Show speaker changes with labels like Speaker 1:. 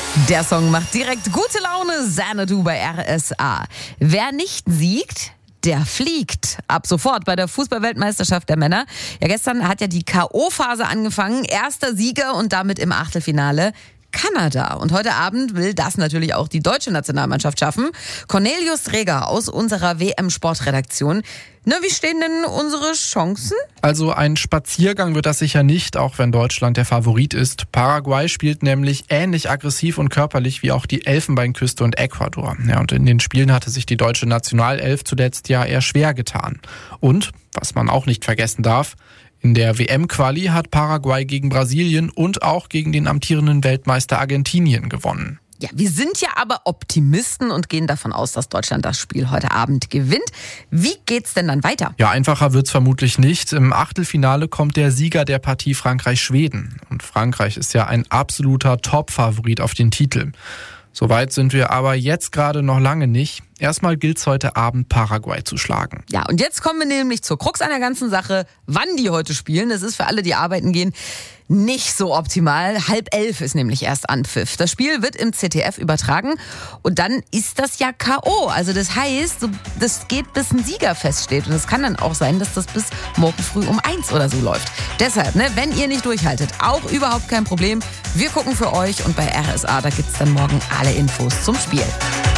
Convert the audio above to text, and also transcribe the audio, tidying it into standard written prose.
Speaker 1: Der Song macht direkt gute Laune. Xanadu bei RSA. Wer nicht siegt, der fliegt. Ab sofort bei der Fußball-Weltmeisterschaft der Männer. Ja, gestern hat ja die K.O.-Phase angefangen. Erster Sieger und damit im Achtelfinale Kanada. Und heute Abend will das natürlich auch die deutsche Nationalmannschaft schaffen. Cornelius Reger aus unserer WM-Sportredaktion. Na, wie stehen denn unsere Chancen?
Speaker 2: Also ein Spaziergang wird das sicher nicht, auch wenn Deutschland der Favorit ist. Paraguay spielt nämlich ähnlich aggressiv und körperlich wie auch die Elfenbeinküste und Ecuador. Ja, und in den Spielen hatte sich die deutsche Nationalelf zuletzt ja eher schwer getan. Und, was man auch nicht vergessen darf, in der WM-Quali hat Paraguay gegen Brasilien und auch gegen den amtierenden Weltmeister Argentinien gewonnen.
Speaker 1: Ja, wir sind ja aber Optimisten und gehen davon aus, dass Deutschland das Spiel heute Abend gewinnt. Wie geht's denn dann weiter?
Speaker 2: Ja, einfacher wird's vermutlich nicht. Im Achtelfinale kommt der Sieger der Partie Frankreich-Schweden. Und Frankreich ist ja ein absoluter Top-Favorit auf den Titel. Soweit sind wir aber jetzt gerade noch lange nicht. Erstmal gilt's heute Abend, Paraguay zu schlagen.
Speaker 1: Ja, und jetzt kommen wir nämlich zur Krux an der ganzen Sache, wann die heute spielen. Das ist für alle, die arbeiten gehen, nicht so optimal. 10:30 ist nämlich erst Anpfiff. Das Spiel wird im ZDF übertragen und dann ist das ja K.O. Also das heißt, das geht bis ein Sieger feststeht. Und es kann dann auch sein, dass das bis morgen früh um 1 oder so läuft. Deshalb, wenn ihr nicht durchhaltet, auch überhaupt kein Problem. Wir gucken für euch und bei RSA, da gibt's dann morgen alle Infos zum Spiel.